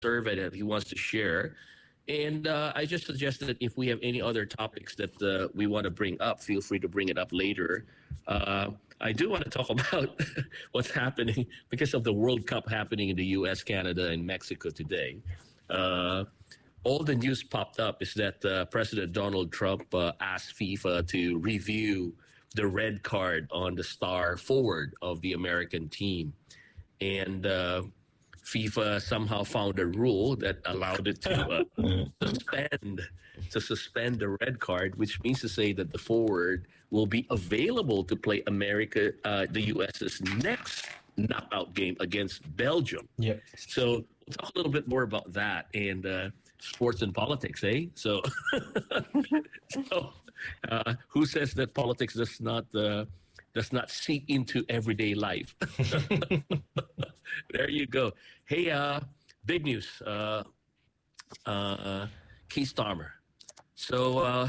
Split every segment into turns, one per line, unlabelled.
survey that he wants to share. And I just suggested that if we have any other topics that we want to bring up, feel free to bring it up later. I do want to talk about what's happening because of the World Cup happening in the U.S., Canada, and Mexico today. All the news popped up is that President Donald Trump asked FIFA to review the red card on the star forward of the American team. And FIFA somehow found a rule that allowed it to suspend the red card, which means to say that the forward will be available to play the US's next knockout game against Belgium.
Yep.
So we'll talk a little bit more about that and sports and politics, eh? So, who says that politics does not seep into everyday life? There you go. Hey, big news. Keith Starmer. So,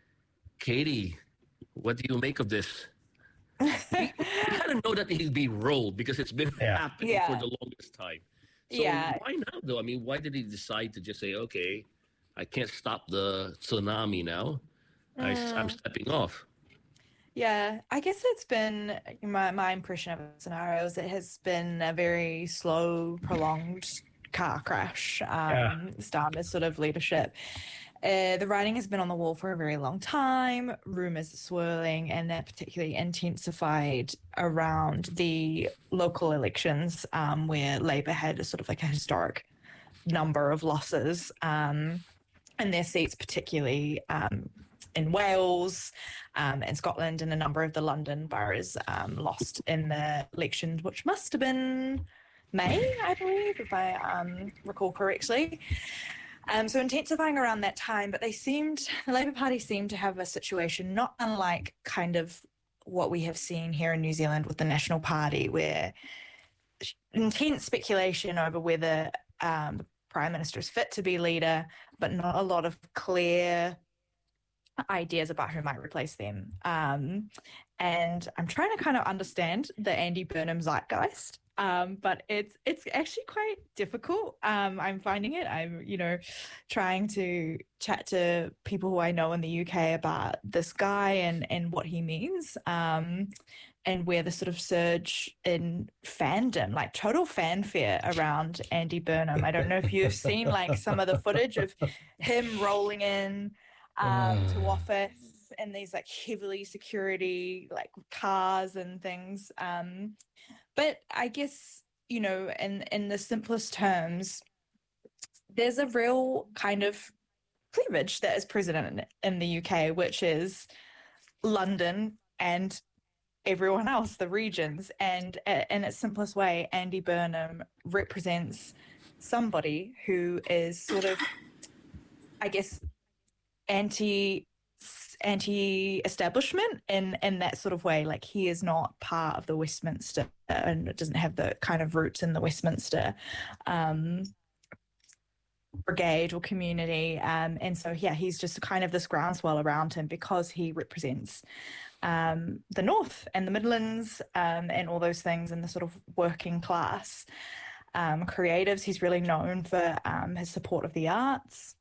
Katie, what do you make of this? We kind of know that he'd be rolled because it's been happening for the longest time. So why now, though? I mean, why did he decide to just say, okay, I can't stop the tsunami now. I'm stepping off.
Yeah, I guess it's been my impression of the scenario is it has been a very slow, prolonged car crash. Starmer's sort of leadership. The writing has been on the wall for a very long time. Rumors are swirling, and they're particularly intensified around the local elections, where Labour had a sort of like a historic number of losses, and their seats, particularly in Wales and Scotland, and a number of the London boroughs lost in the elections, which must have been May, I believe, if I recall correctly. So intensifying around that time, but the Labour Party seemed to have a situation not unlike kind of what we have seen here in New Zealand with the National Party, where intense speculation over whether the Prime Minister is fit to be leader, but not a lot of clear ideas about who might replace them. And I'm trying to kind of understand the Andy Burnham zeitgeist. But it's actually quite difficult. I'm finding it. I'm, trying to chat to people who I know in the UK about this guy and what he means, and where the sort of surge in fandom, like total fanfare around Andy Burnham. I don't know if you've seen like some of the footage of him rolling in to office in these like heavily security like cars and things. But I guess, in the simplest terms, there's a real kind of cleavage that is present in the UK, which is London and everyone else, the regions. And in its simplest way, Andy Burnham represents somebody who is sort of, I guess, anti-establishment in that sort of way. Like, he is not part of the Westminster and doesn't have the kind of roots in the Westminster brigade or community. And so, he's just kind of this groundswell around him because he represents the North and the Midlands and all those things, and the sort of working class creatives. He's really known for his support of the arts.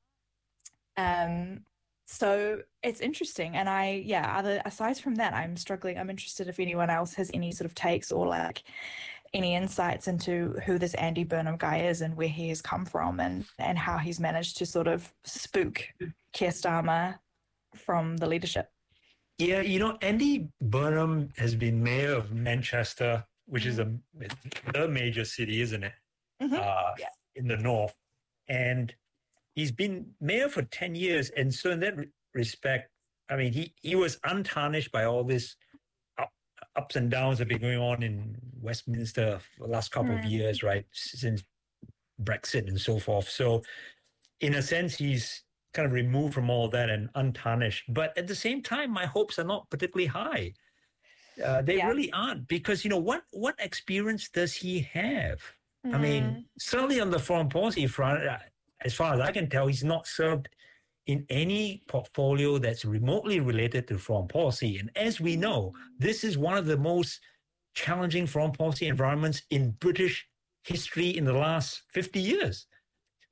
So it's interesting. And aside from that, I'm struggling. I'm interested if anyone else has any sort of takes or like any insights into who this Andy Burnham guy is and where he has come from and how he's managed to sort of spook Keir Starmer from the leadership.
Yeah, Andy Burnham has been mayor of Manchester, which is the major city, isn't it? Mm-hmm. In the north. And he's been mayor for 10 years. And so in that respect, I mean, he was untarnished by all this ups and downs that have been going on in Westminster for the last couple of years, right, since Brexit and so forth. So in a sense, he's kind of removed from all that and untarnished. But at the same time, my hopes are not particularly high. They really aren't, because, what experience does he have? I mean, certainly on the foreign policy front, as far as I can tell, he's not served in any portfolio that's remotely related to foreign policy. And as we know, this is one of the most challenging foreign policy environments in British history in the last 50 years.